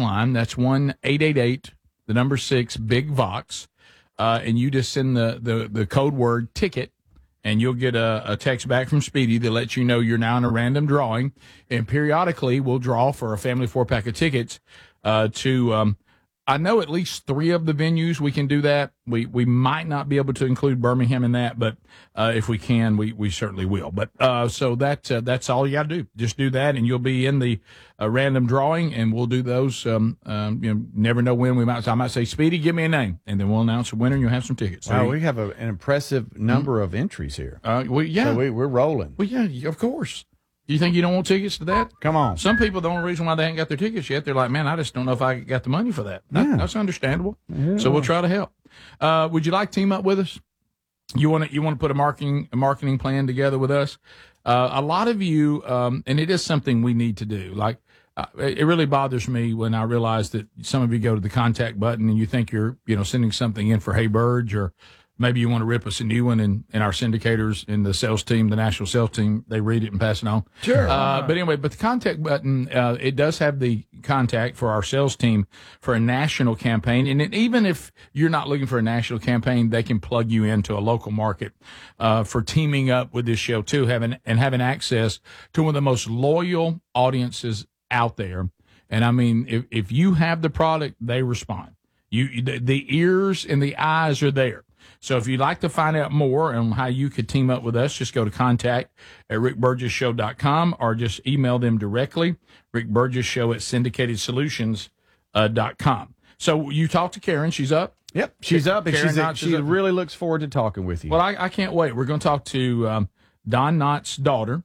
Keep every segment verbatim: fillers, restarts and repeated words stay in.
line. That's one eight eight eight, the number six, Big Vox. Uh, and you just send the, the, the code word ticket, and you'll get a, a text back from Speedy that lets you know you're now in a random drawing. And periodically, we'll draw for a family four-pack of tickets uh, to um, – I know at least three of the venues we can do that. We we might not be able to include Birmingham in that, but uh, if we can, we, we certainly will. But uh, so that uh, that's all you got to do. Just do that, and you'll be in the uh, random drawing, and we'll do those. Um, um, you know, never know when we might. So I might say, Speedy, give me a name, and then we'll announce a winner, and you'll have some tickets. Wow, so we have a, an impressive number mm-hmm. of entries here. Uh, well, yeah, so we, we're rolling. Well, yeah, of course. You think you don't want tickets to that? Come on. Some people, the only reason why they ain't got their tickets yet, they're like, man, I just don't know if I got the money for that. that yeah. That's understandable. Yeah. So we'll try to help. Uh, would you like to team up with us? You want to you want to put a marketing a marketing plan together with us? Uh, a lot of you, um, and it is something we need to do. Like, uh, it really bothers me when I realize that some of you go to the contact button and you think you're, you know, sending something in for Hey Burge, or maybe you want to rip us a new one, and, and our syndicators in the sales team, the national sales team, they read it and pass it on. Sure. Uh, but anyway, but the contact button, uh, it does have the contact for our sales team for a national campaign. And it, even if you're not looking for a national campaign, they can plug you into a local market uh, for teaming up with this show too, having and having access to one of the most loyal audiences out there. And I mean, if, if you have the product, they respond. You the, the ears and the eyes are there. So if you'd like to find out more on how you could team up with us, just go to contact at rick burgess show dot com, or just email them directly, rick burgess show at syndicated solutions dot com. So you talked to Karen. She's up? Yep, she's up, and Karen she's, Knotts she up. really looks forward to talking with you. Well, I, I can't wait. We're going to talk to um, Don Knotts' daughter,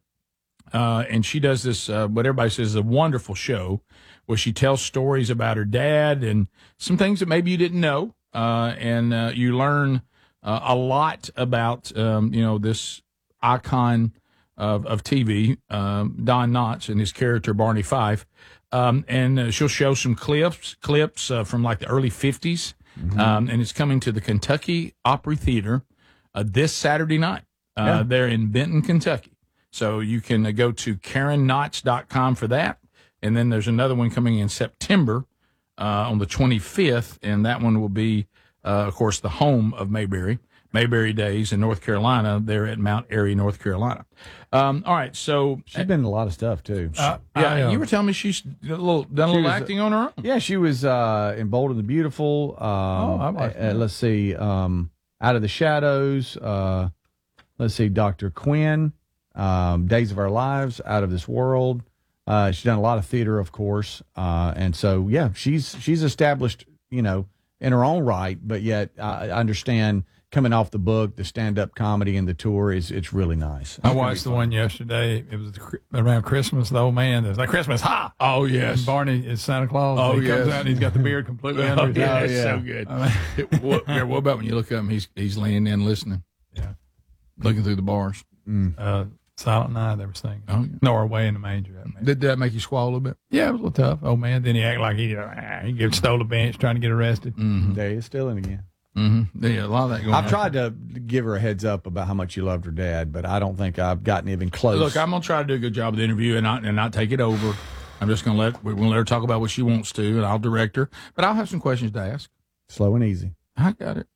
uh, and she does this, uh, what everybody says is a wonderful show, where she tells stories about her dad and some things that maybe you didn't know, uh, and uh, you learn Uh, a lot about, um, you know, this icon of, of T V, um, Don Knotts, and his character, Barney Fife. Um, and uh, she'll show some clips, clips uh, from like the early fifties. Mm-hmm. Um, and it's coming to the Kentucky Opry Theater uh, this Saturday night. Uh, yeah. They're in Benton, Kentucky. So you can uh, go to karen knotts dot com for that. And then there's another one coming in September uh, on the twenty-fifth, and that one will be, Uh, of course, the home of Mayberry, Mayberry Days in North Carolina. They're at Mount Airy, North Carolina. Um, all right, so she's been in a lot of stuff too. Uh, yeah, I, uh, you were telling me she's done a little, done a little was, acting on her own. Yeah, she was uh, in Bold and the Beautiful. Um, oh, uh, let's see, um, Out of the Shadows. Uh, let's see, Doctor Quinn, um, Days of Our Lives, Out of This World. Uh, she's done a lot of theater, of course, uh, and so yeah, she's she's established, you know, in her own right, but yet I understand coming off the book, the stand-up comedy and the tour is it's really nice. I watched the one yesterday. It was around Christmas. The old man is like, Christmas, ha! Oh, yes. And Barney is Santa Claus. Oh, he yes. comes out and he's got the beard completely oh, under his yeah, eyes. Yeah, so good. I mean, what, what about when you look up and he's, he's laying in listening? Yeah. Looking through the bars. Mm. Uh, Silent Night, they were singing. Oh, yeah. Norway in the Manger. That Did that make you squall a little bit? Yeah, it was a little tough. Oh, man. Then he acted like he, you know, he get, stole a bench trying to get arrested. Mm-hmm. There he's stealing again. Mm-hmm. Yeah, a lot of that going I've on. tried to give her a heads up about how much you loved her dad, but I don't think I've gotten even close. Look, I'm going to try to do a good job of the interview and not, and not take it over. I'm just going to let, we're going to let her talk about what she wants to, and I'll direct her. But I'll have some questions to ask. Slow and easy. I got it.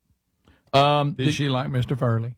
Um, did, did she like Mister Furley?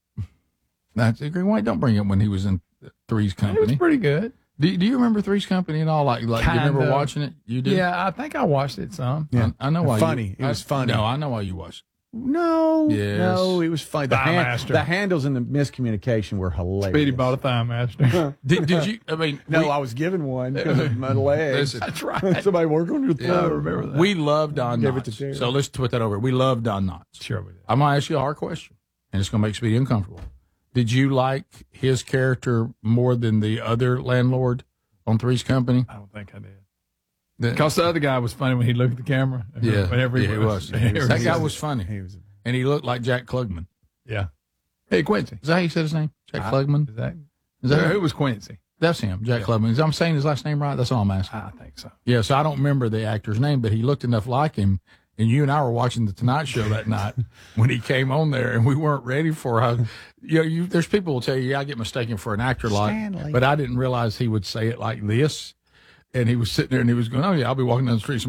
That's agree. Why don't bring him when he was in Three's Company? It was pretty good. Do, do you remember Three's Company at all? Like, like you remember of. watching it? You did? Yeah, I think I watched it some. Yeah, I, I know why. Funny. You, it was I, funny. No, I know why you watched it. No, yes. no, it was funny. The, Thigh hand, Master. the handles and the miscommunication were hilarious. Speedy bought a Thigh Master. did, did you? I mean, no, we, I was given one because of my legs. Listen, That's right. Somebody work on your thigh. Yeah, I remember that. We love Don Give it to Knotts. Terry. So let's put that over. We love Don Knotts. Sure we did. I'm going to ask you a hard question, and it's going to make Speedy uncomfortable. Did you like his character more than the other landlord on Three's Company? I don't think I did. The, Because the other guy was funny when he looked at the camera. Yeah, Whenever he yeah, was. he was. That guy was funny. He was. And he looked like Jack Klugman. Yeah. Hey, Quincy. Is that how you said his name? Jack I, Klugman? Is that, is that who was Quincy? That's him, Jack yeah. Klugman. Is I'm saying his last name right? That's all I'm asking. I think so. Yeah, so I don't remember the actor's name, but he looked enough like him. And you and I were watching the Tonight Show that night when he came on there, and we weren't ready for how. You know, you, there's people who tell you, yeah, I get mistaken for an actor Stanley. like, but I didn't realize he would say it like this. And he was sitting there and he was going, oh, yeah, I'll be walking down the street.